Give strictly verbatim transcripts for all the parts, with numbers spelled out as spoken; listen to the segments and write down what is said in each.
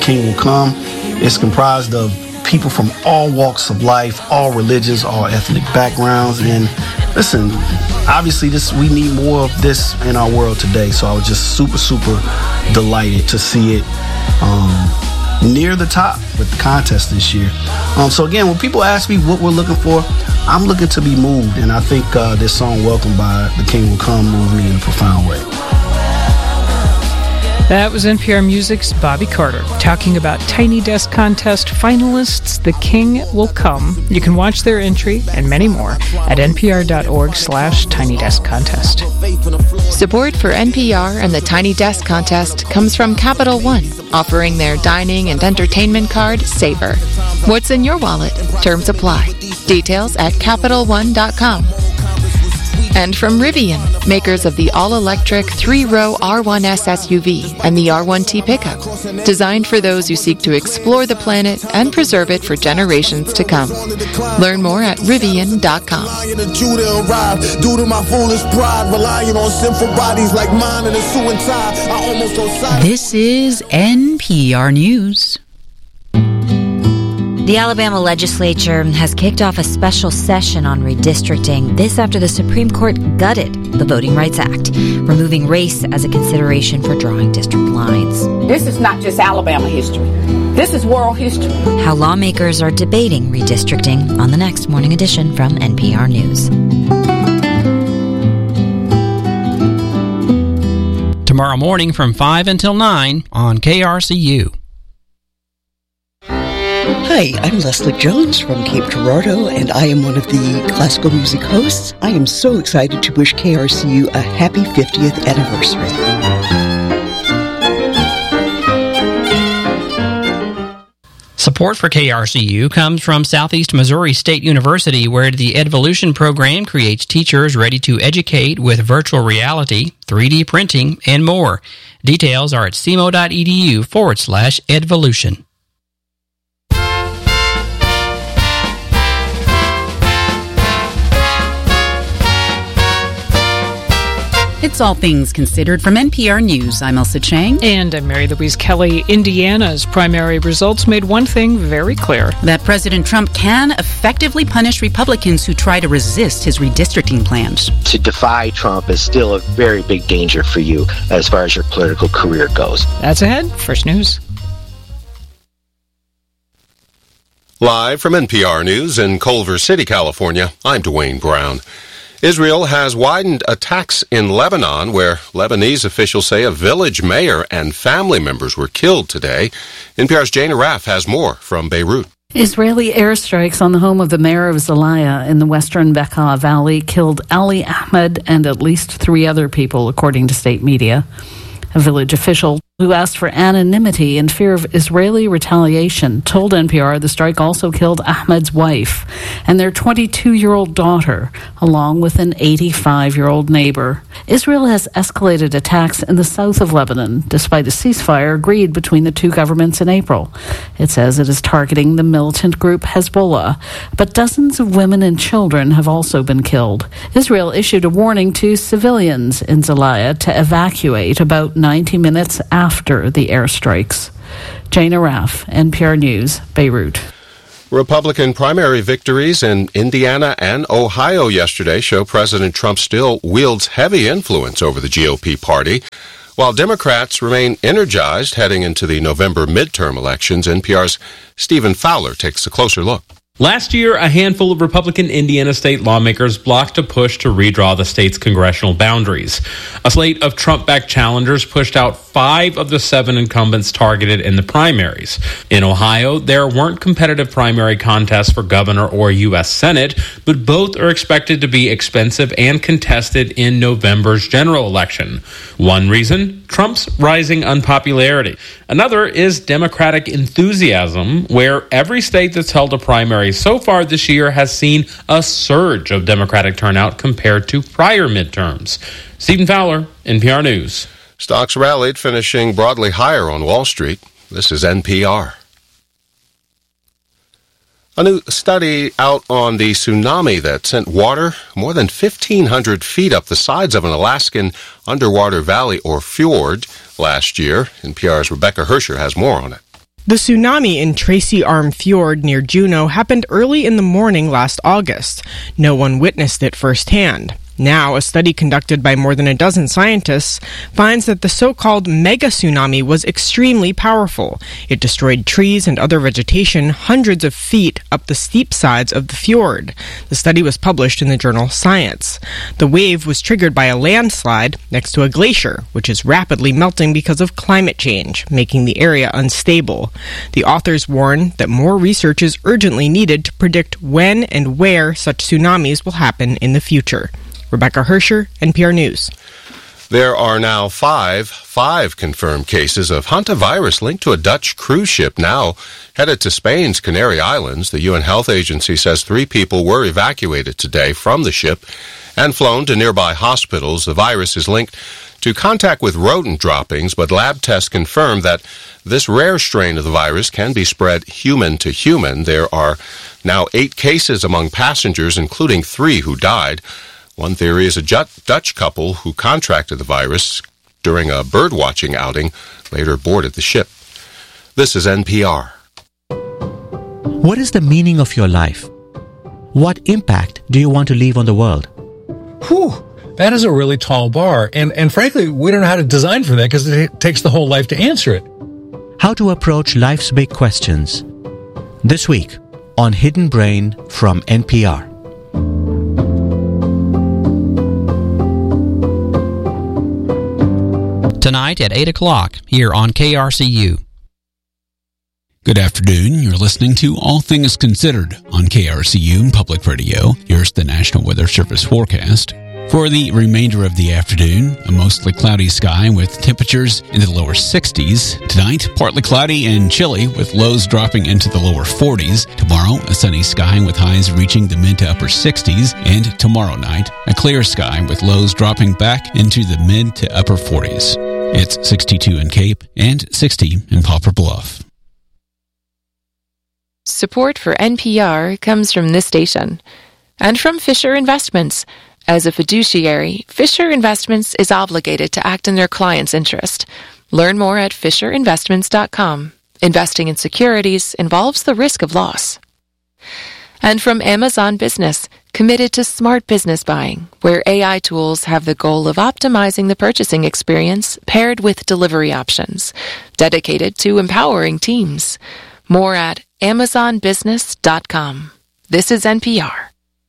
King Will Come. It's comprised of people from all walks of life, all religions, all ethnic backgrounds. And listen, obviously this we need more of this in our world today. So I was just super, super delighted to see it um, near the top with the contest this year. Um, so again, when people ask me what we're looking for, I'm looking to be moved. And I think uh, this song, Welcome by The King Will Come, moved me in a profound way. That was N P R Music's Bobby Carter talking about Tiny Desk Contest finalists The King Will Come. You can watch their entry and many more at npr.org slash Tiny Desk Contest. Support for N P R and the Tiny Desk Contest comes from Capital One, offering their dining and entertainment card, Savor. What's in your wallet? Terms apply. Details at capital one dot com. And from Rivian, makers of the all-electric three-row R one S S U V and the R one T pickup, designed for those who seek to explore the planet and preserve it for generations to come. Learn more at rivian dot com. This is N P R News. The Alabama legislature has kicked off a special session on redistricting. This after the Supreme Court gutted the Voting Rights Act, removing race as a consideration for drawing district lines. This is not just Alabama history. This is world history. How lawmakers are debating redistricting on the next Morning Edition from N P R News. Tomorrow morning from five until nine on K R C U. Hi, I'm Leslie Jones from Cape Girardeau, and I am one of the classical music hosts. I am so excited to wish K R C U a happy fiftieth anniversary. Support for K R C U comes from Southeast Missouri State University, where the Edvolution program creates teachers ready to educate with virtual reality, three D printing, and more. Details are at cmo.edu forward slash Edvolution. It's All Things Considered from N P R News. I'm Elsa Chang. And I'm Mary Louise Kelly. Indiana's primary results made one thing very clear. That President Trump can effectively punish Republicans who try to resist his redistricting plans. To defy Trump is still a very big danger for you as far as your political career goes. That's ahead. First News. Live from N P R News in Culver City, California, I'm Dwayne Brown. Israel has widened attacks in Lebanon, where Lebanese officials say a village mayor and family members were killed today. N P R's Jane Araf has more from Beirut. Israeli airstrikes on the home of the mayor of Zelaya in the western Bekaa Valley killed Ali Ahmed and at least three other people, according to state media. A village official who asked for anonymity in fear of Israeli retaliation told N P R the strike also killed Ahmed's wife and their twenty-two-year-old daughter, along with an eighty-five-year-old neighbor. Israel has escalated attacks in the south of Lebanon, despite a ceasefire agreed between the two governments in April. It says it is targeting the militant group Hezbollah, but dozens of women and children have also been killed. Israel issued a warning to civilians in Zelaya to evacuate about ninety minutes after after the airstrikes. Jane Araf, N P R News, Beirut. Republican primary victories in Indiana and Ohio yesterday show President Trump still wields heavy influence over the G O P party, while Democrats remain energized heading into the November midterm elections. N P R's Stephen Fowler takes a closer look. Last year, a handful of Republican Indiana state lawmakers blocked a push to redraw the state's congressional boundaries. A slate of Trump-backed challengers pushed out five of the seven incumbents targeted in the primaries. In Ohio, there weren't competitive primary contests for governor or U S Senate, but both are expected to be expensive and contested in November's general election. One reason, Trump's rising unpopularity. Another is Democratic enthusiasm, where every state that's held a primary so far this year has seen a surge of Democratic turnout compared to prior midterms. Stephen Fowler, N P R News. Stocks rallied, finishing broadly higher on Wall Street. This is N P R. A new study out on the tsunami that sent water more than fifteen hundred feet up the sides of an Alaskan underwater valley or fjord last year. N P R's Rebecca Hersher has more on it. The tsunami in Tracy Arm Fjord near Juneau happened early in the morning last August. No one witnessed it firsthand. Now, a study conducted by more than a dozen scientists finds that the so-called mega tsunami was extremely powerful. It destroyed trees and other vegetation hundreds of feet up the steep sides of the fjord. The study was published in the journal Science. The wave was triggered by a landslide next to a glacier, which is rapidly melting because of climate change, making the area unstable. The authors warn that more research is urgently needed to predict when and where such tsunamis will happen in the future. Rebecca Hersher, N P R News. There are now five, five confirmed cases of hantavirus linked to a Dutch cruise ship now headed to Spain's Canary Islands. The U N Health Agency says three people were evacuated today from the ship and flown to nearby hospitals. The virus is linked to contact with rodent droppings, but lab tests confirm that this rare strain of the virus can be spread human to human. There are now eight cases among passengers, including three who died. One theory is a Dutch couple who contracted the virus during a bird-watching outing later boarded the ship. This is N P R. What is the meaning of your life? What impact do you want to leave on the world? Whew, that is a really tall bar. And, and frankly, we don't know how to design for that because it takes the whole life to answer it. How to approach life's big questions. This week on Hidden Brain from N P R. Tonight at eight o'clock here on K R C U. Good afternoon. You're listening to All Things Considered on K R C U Public Radio. Here's the National Weather Service forecast. For the remainder of the afternoon, a mostly cloudy sky with temperatures in the lower sixties. Tonight, partly cloudy and chilly with lows dropping into the lower forties. Tomorrow, a sunny sky with highs reaching the mid to upper sixties. And tomorrow night, a clear sky with lows dropping back into the mid to upper forties. It's sixty-two in Cape and sixty in Poplar Bluff. Support for N P R comes from this station and from Fisher Investments. As a fiduciary, Fisher Investments is obligated to act in their client's interest. Learn more at fisher investments dot com. Investing in securities involves the risk of loss. And from Amazon Business, committed to smart business buying, where A I tools have the goal of optimizing the purchasing experience paired with delivery options, dedicated to empowering teams. More at amazon business dot com. This is N P R.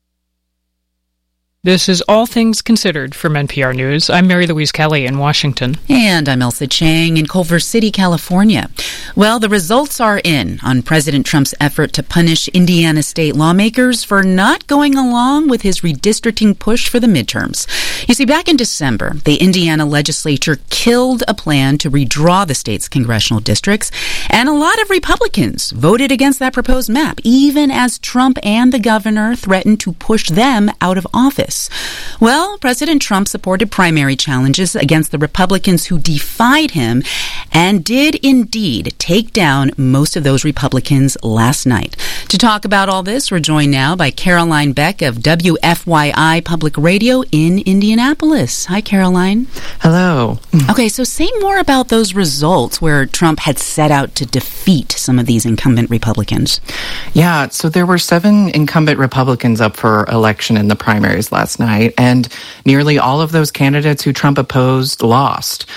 This is All Things Considered from N P R News. I'm Mary Louise Kelly in Washington. And I'm Elsa Chang in Culver City, California. Well, the results are in on President Trump's effort to punish Indiana state lawmakers for not going along with his redistricting push for the midterms. You see, back in December, the Indiana legislature killed a plan to redraw the state's congressional districts, and a lot of Republicans voted against that proposed map, even as Trump and the governor threatened to push them out of office. Well, President Trump supported primary challenges against the Republicans who defied him and did indeed take down most of those Republicans last night. To talk about all this, we're joined now by Caroline Beck of W F Y I Public Radio in Indianapolis. Hi, Caroline. Hello. Okay, so say more about those results where Trump had set out to defeat some of these incumbent Republicans. Yeah, so there were seven incumbent Republicans up for election in the primaries last night, and nearly all of those candidates who Trump opposed lost.